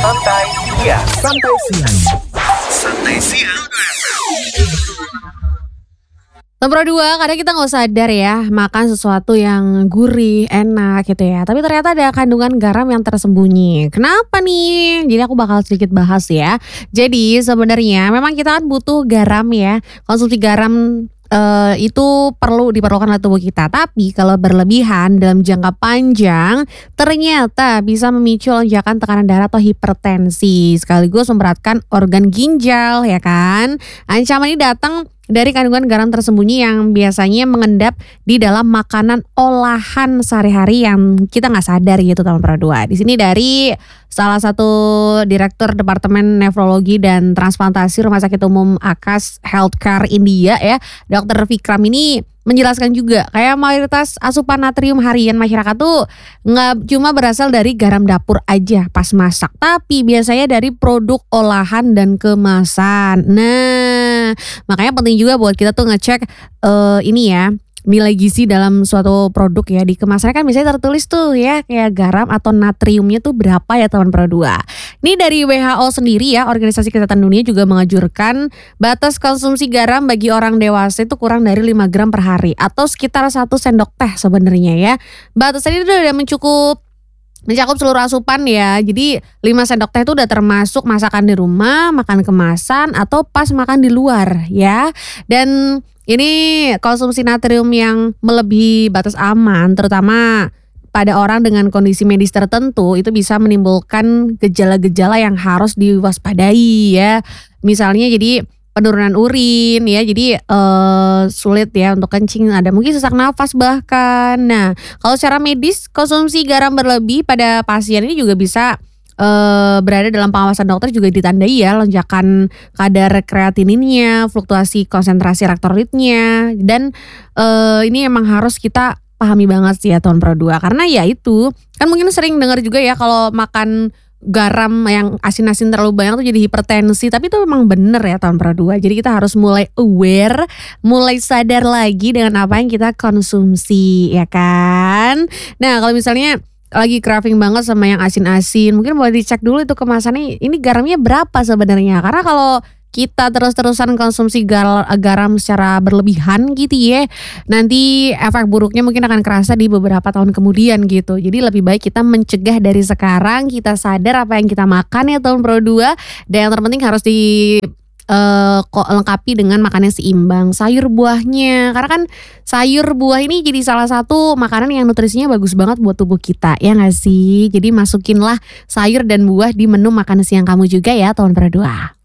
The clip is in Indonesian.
Santai siang. Santai siang. Santai siang. Nomor 2, kadang kita nggak sadar ya makan sesuatu yang gurih, enak gitu ya. Tapi ternyata ada kandungan garam yang tersembunyi. Kenapa nih? Jadi aku bakal sedikit bahas ya. Jadi sebenarnya memang kita kan butuh garam ya. Konsumsi garam itu diperlukan oleh tubuh kita. Tapi kalau berlebihan dalam jangka panjang ternyata bisa memicu lonjakan tekanan darah atau hipertensi. Sekaligus memberatkan organ ginjal ya kan. Ancaman ini datang dari kandungan garam tersembunyi yang biasanya mengendap di dalam makanan olahan sehari-hari yang kita nggak sadar gitu teman-teman. Di sini dari salah satu Direktur Departemen Nefrologi dan Transplantasi Rumah Sakit Umum Akas Healthcare India ya, Dr. Vikram ini menjelaskan juga kayak mayoritas asupan natrium harian masyarakat tuh nggak cuma berasal dari garam dapur aja pas masak, tapi biasanya dari produk olahan dan kemasan. Nah, makanya penting juga buat kita tuh ngecek ini ya, nilai gizi dalam suatu produk ya. Di kemasannya kan biasanya tertulis tuh ya kayak garam atau natriumnya tuh berapa ya teman Pro2. Ini dari WHO sendiri ya, Organisasi Kesehatan Dunia juga menganjurkan batas konsumsi garam bagi orang dewasa itu kurang dari 5 gram per hari atau sekitar 1 sendok teh sebenarnya ya. Batasan itu udah mencakup seluruh asupan ya. Jadi 5 sendok teh itu udah termasuk masakan di rumah, makan kemasan atau pas makan di luar ya. Dan ini konsumsi natrium yang melebihi batas aman terutama pada orang dengan kondisi medis tertentu itu bisa menimbulkan gejala-gejala yang harus diwaspadai ya. Misalnya jadi penurunan urin ya, jadi sulit ya untuk kencing, ada mungkin sesak nafas bahkan. Nah, kalau secara medis konsumsi garam berlebih pada pasien ini juga bisa berada dalam pengawasan dokter, juga ditandai ya lonjakan kadar kreatininnya, fluktuasi konsentrasi elektrolitnya, dan ini emang harus kita pahami banget sih ya tahun Pro2, karena ya itu kan mungkin sering dengar juga ya kalau makan garam yang asin-asin terlalu banyak tuh jadi hipertensi, tapi itu memang bener ya tahun Pro2. Jadi kita harus mulai aware, mulai sadar lagi dengan apa yang kita konsumsi ya kan. Nah, kalau misalnya lagi craving banget sama yang asin-asin, mungkin boleh dicek dulu itu kemasannya ini garamnya berapa sebenarnya. Karena kalau kita terus-terusan konsumsi garam secara berlebihan gitu ya, nanti efek buruknya mungkin akan kerasa di beberapa tahun kemudian gitu. Jadi lebih baik kita mencegah dari sekarang, kita sadar apa yang kita makan ya tahun Pro2. Dan yang terpenting harus lengkapi dengan makanan seimbang, sayur buahnya, karena kan sayur buah ini jadi salah satu makanan yang nutrisinya bagus banget buat tubuh kita ya nggak sih. Jadi masukinlah sayur dan buah di menu makan siang kamu juga ya tahun Pro2.